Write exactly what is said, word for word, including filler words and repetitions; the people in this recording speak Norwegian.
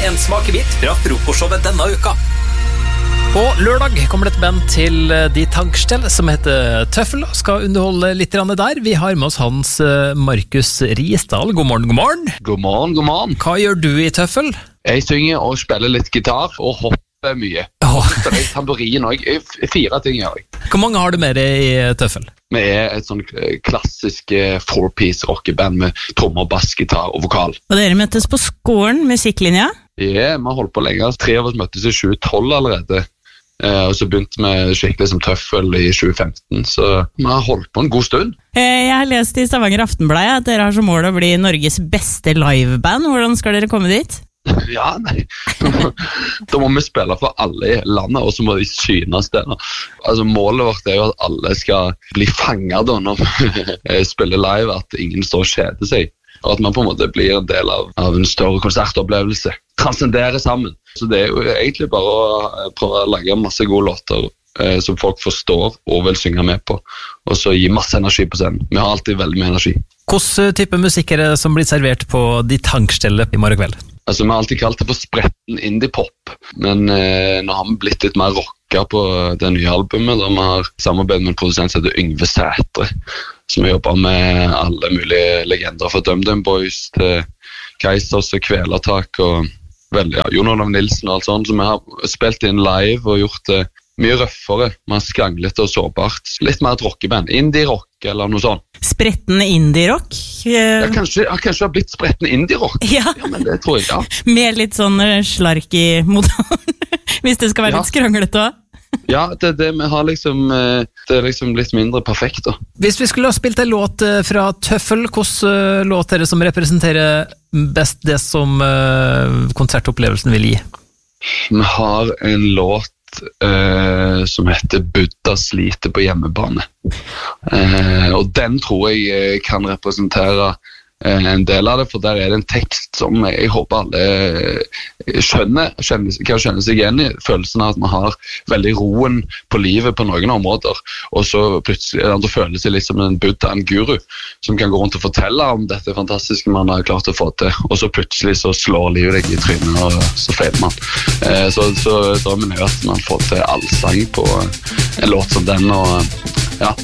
en smakebit fra frokostshowet denne uka. På lørdag kommer det et band til De Tankstell som heter Tøffel, og skal underholde litt der. Vi har med oss Hans Markus Risdal. God morgen, god morgen. God morgen, god morgen. Hva gjør du i Tøffel? Jeg synger og spiller litt gitar og hopper mye. Oh. Jeg er tamburin også. Fire ting gjør jeg. Hvor mange har du med deg i Tøffel? Vi er et sånn klassisk four-piece rockeband med trommer, bass, gitar og vokal. Og dere møttes på Skåren musikklinja? Ja, vi har holdt på lenge. Tre av oss møttes i tjue tolv allerede. Eh, og så begynte vi skikkelig som Tøffel i tjue femten, så vi har holdt på en god stund. Jeg har lest i Stavanger Aftenblad at dere har som mål å bli Norges beste liveband. Hvordan skal dere komme dit? Ja, nei. Da må vi spille for alle i landet, og så må de synes det. Altså, målet vårt er jo at alle skal bli fanget da når vi spiller live, at ingen står og kjeder seg. Og at man på en måte blir en del av, av en større konsertopplevelse. Transcendere sammen. Så det er jo egentlig bare å prøve å lage masse gode låter eh, som folk forstår og vil synge med på, og så gi masse energi på scenen. Vi har alltid veldig mye energi. Hvilken type musikk er det som blir servert på De Tankstelle i morgen kveld? Altså, vi har alltid kalt det for spretten indie-pop, men eh, nå har vi blitt litt mer rocka på det nye albumet, da vi har samarbeid med en produsent som heter Yngve Sætre, som har jobbet med alle mulige legender fra DumDum Boys til Keisers og Kvelertak og vel, ja, Jon Olav Nilsen og alt sånt, så vi har spilt inn live og gjort det mye røffere, mer skranglet og sårbart. Litt mer et rockeband, indie-rock eller noe sånt. Spretten indie-rock? Ja, kanskje, ja, kanskje det har blitt spretten indie-rock. Ja. Ja, men det tror jeg, ja. Med litt sånn slark i motoren, hvis det skal være Ja. litt skranglete også. Ja, det, det, vi har liksom, det er liksom litt mindre perfekt da. Hvis vi skulle ha spilt en låt fra Tøffel, hvilken låt er det som representerer best det som konsertopplevelsen vil gi? Vi har en låt eh, som heter Buddha sliter på hjemmebane. Eh, og den tror jeg kan representere en del av det, for der er det en tekst som jeg håper alle skjønner, skjønner, kan skjønne seg igjen i, følelsen av at man har veldig roen på livet på noen områder, og så plutselig det føles det litt som en buddha, en guru, som kan gå rundt og fortelle om dette fantastiske man har klart å få til, og så plutselig så slår livet deg i trynet, og så feiler man. Eh, så, så drømmen er at man får til allsang på en låt som den, og